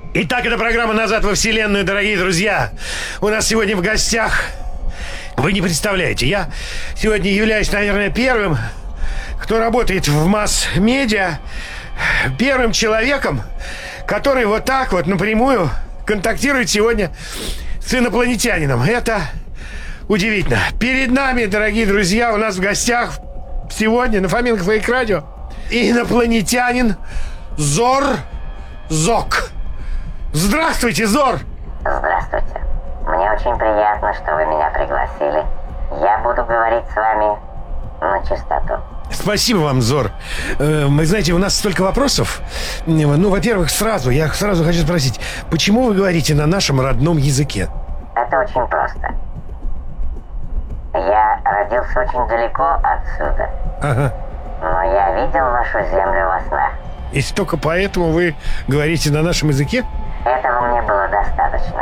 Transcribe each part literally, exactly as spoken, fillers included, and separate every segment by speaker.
Speaker 1: Итак, это программа «Назад во Вселенную», дорогие друзья. У нас сегодня в гостях, вы не представляете, я сегодня являюсь, наверное, первым, кто работает в масс-медиа, первым человеком, который вот так вот напрямую контактирует сегодня с инопланетянином. Это удивительно. Перед нами, дорогие друзья, у нас в гостях сегодня на Фоминк Фейк Радио инопланетянин Зор Зок. Здравствуйте, Зор!
Speaker 2: Здравствуйте. Мне очень приятно, что вы меня пригласили. Я буду говорить с вами на чистоту.
Speaker 1: Спасибо вам, Зор. Э, вы знаете, у нас столько вопросов. Ну, во-первых, сразу, я сразу хочу спросить, почему вы говорите на нашем родном языке?
Speaker 2: Это очень просто. Я родился очень далеко отсюда.
Speaker 1: Ага.
Speaker 2: Но я видел вашу землю во снах.
Speaker 1: И только поэтому вы говорите на нашем языке?
Speaker 2: Этого мне было достаточно.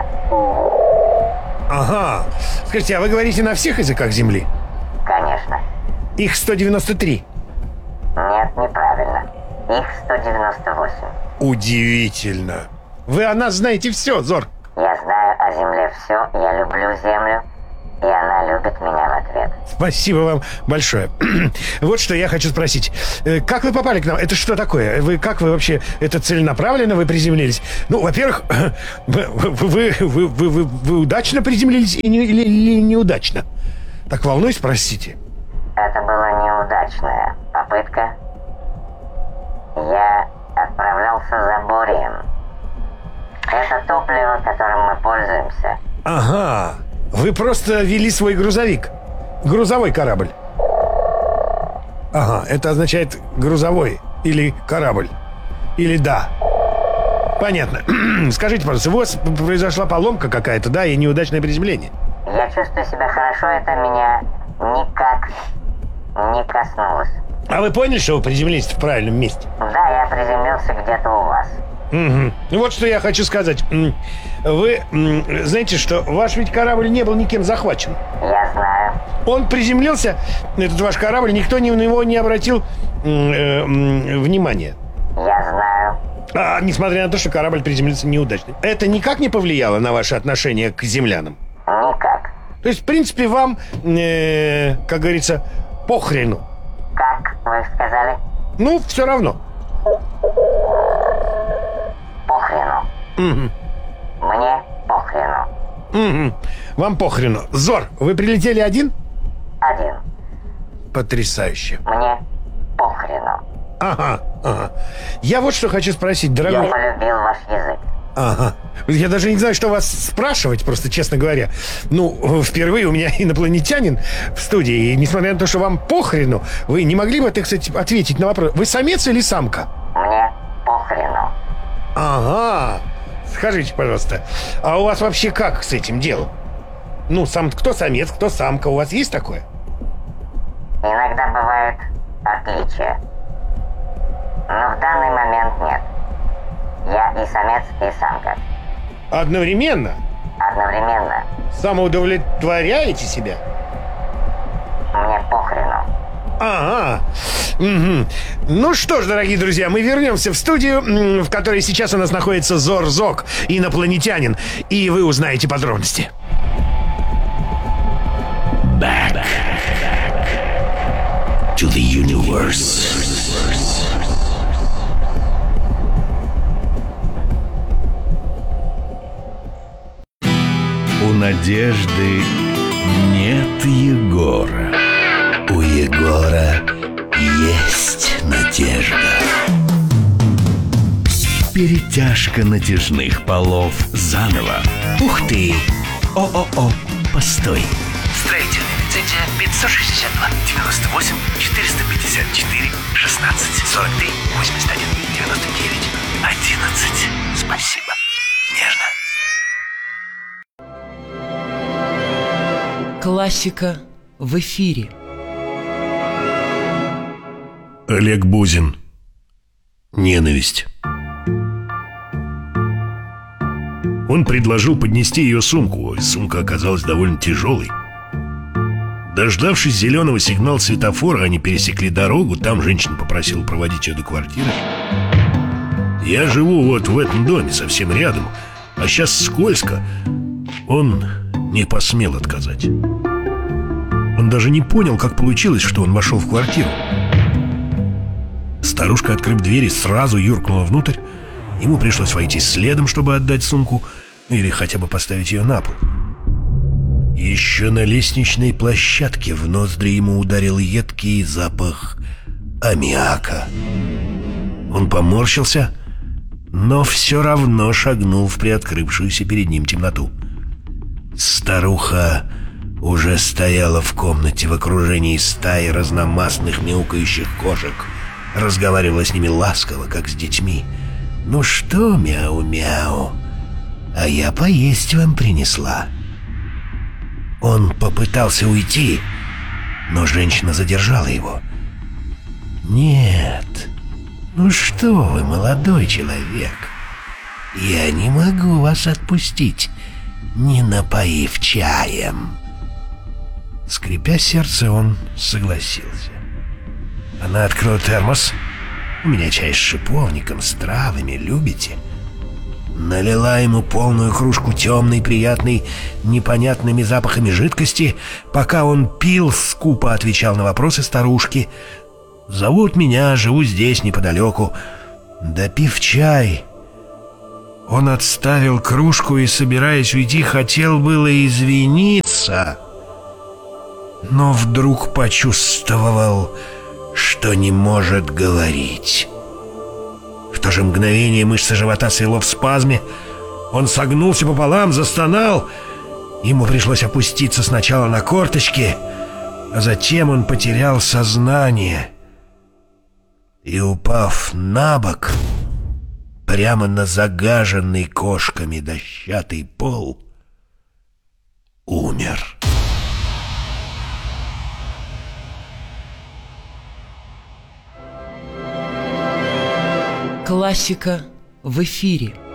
Speaker 1: Ага. Скажите, а вы говорите на всех языках Земли?
Speaker 2: Конечно.
Speaker 1: Их сто девяносто три.
Speaker 2: Нет, неправильно. Их сто девяносто восемь.
Speaker 1: Удивительно. Вы о нас знаете все, Зор.
Speaker 2: Я знаю о Земле все, я люблю Землю, и она любит меня в ответ.
Speaker 1: Спасибо вам большое. Вот что я хочу спросить. Как вы попали к нам? Это что такое? Вы как вы вообще... Это целенаправленно вы приземлились? Ну, во-первых, вы, вы, вы, вы, вы, вы удачно приземлились или, или, или неудачно? Так волнуюсь, простите.
Speaker 2: Это была неудачная попытка. Я отправлялся за борием. Это топливо, которым мы пользуемся.
Speaker 1: Ага. Вы просто вели свой грузовик. Грузовой корабль. Ага, это означает грузовой или корабль. Или да. Понятно. Скажите, пожалуйста, у вас произошла поломка какая-то, да, и неудачное приземление?
Speaker 2: Я чувствую себя хорошо, это меня никак не коснулось.
Speaker 1: А вы поняли, что вы приземлились в правильном месте?
Speaker 2: Да, я приземлился где-то у вас.
Speaker 1: Угу. Ну вот что я хочу сказать. Вы знаете, что ваш ведь корабль не был никем захвачен.
Speaker 2: Я знаю.
Speaker 1: Он приземлился, этот ваш корабль, никто на него не обратил э, э, внимания.
Speaker 2: Я знаю.
Speaker 1: А, несмотря на то, что корабль приземлился неудачно. Это никак не повлияло на ваше отношение к землянам?
Speaker 2: Никак.
Speaker 1: То есть, в принципе, вам, э, как говорится, похрену.
Speaker 2: Как вы сказали?
Speaker 1: Ну, все равно.
Speaker 2: Похрену.
Speaker 1: Угу.
Speaker 2: Мне похрену.
Speaker 1: Угу. Вам похрену. Зор, вы прилетели один?
Speaker 2: Один.
Speaker 1: Потрясающе.
Speaker 2: Мне похрену.
Speaker 1: Ага, ага. Я вот что хочу спросить, дорогой...
Speaker 2: Я полюбил ваш язык.
Speaker 1: Ага. Я даже не знаю, что вас спрашивать, просто, честно говоря. Ну, впервые у меня инопланетянин в студии. И несмотря на то, что вам похрену, вы не могли бы, так сказать, ответить на вопрос. Вы самец или самка?
Speaker 2: Мне похрену.
Speaker 1: Ага. Скажите, пожалуйста, а у вас вообще как с этим делом? Ну, сам, кто самец, кто самка? У вас есть такое?
Speaker 2: Иногда бывают отличия. Но в данный момент нет. Я и самец, и самка.
Speaker 1: Одновременно?
Speaker 2: Одновременно.
Speaker 1: Самоудовлетворяете себя?
Speaker 2: Мне похрену.
Speaker 1: Ага. Угу. Ну что ж, дорогие друзья, мы вернемся в студию, в которой сейчас у нас находится Зор Зок, инопланетянин, и вы узнаете подробности.
Speaker 3: Back to the universe. У Надежды нет Егора. У Егора есть надежда. Перетяжка натяжных полов заново. Ух ты! О-о-о, постой.
Speaker 4: Строительная лицензия пятьсот шестьдесят два девяносто восемь четыреста пятьдесят четыре шестнадцать сорок три восемьдесят один девяносто девять одиннадцать. Спасибо. Нежно.
Speaker 5: Классика в эфире.
Speaker 3: Олег Бузин. Ненависть. Он предложил поднести ее сумку. Сумка оказалась довольно тяжелой. Дождавшись зеленого сигнала светофора, они пересекли дорогу. Там женщина попросила проводить ее до квартиры. Я живу вот в этом доме, совсем рядом, а сейчас скользко. Он не посмел отказать. Он даже не понял, как получилось, что он вошел в квартиру. Старушка, открыв двери, сразу юркнула внутрь. Ему пришлось войти следом, чтобы отдать сумку или хотя бы поставить ее на пол. Еще на лестничной площадке в ноздри ему ударил едкий запах аммиака. Он поморщился, но все равно шагнул в приоткрывшуюся перед ним темноту. Старуха уже стояла в комнате в окружении стаи разномастных мяукающих кошек, разговаривала с ними ласково, как с детьми. «Ну что, мяу-мяу, а я поесть вам принесла». Он попытался уйти, но женщина задержала его. «Нет, ну что вы, молодой человек, я не могу вас отпустить, не напоив чаем». Скрипя сердце, он согласился. Она открыла термос. «У меня чай с шиповником, с травами, любите?» Налила ему полную кружку темной, приятной, непонятными запахами жидкости. Пока он пил, скупо отвечал на вопросы старушки. «Зовут меня, живу здесь, неподалеку». Допив чай, он отставил кружку и, собираясь уйти, хотел было извиниться, но вдруг почувствовал, что не может говорить. В то же мгновение мышцы живота свело в спазме. Он согнулся пополам, застонал. Ему пришлось опуститься сначала на корточки, а затем он потерял сознание и, упав на бок, прямо на загаженный кошками дощатый пол, умер.
Speaker 5: Классика в эфире.